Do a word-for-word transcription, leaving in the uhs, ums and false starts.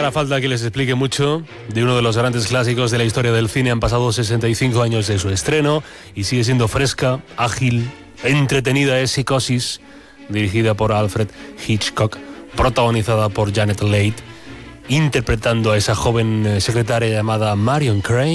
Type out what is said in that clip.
hará falta que les explique mucho de uno de los grandes clásicos de la historia del cine. Han pasado sesenta y cinco años de su estreno y sigue siendo fresca, ágil, entretenida. Es Psicosis, dirigida por Alfred Hitchcock, protagonizada por Janet Leigh, interpretando a esa joven secretaria llamada Marion Crane.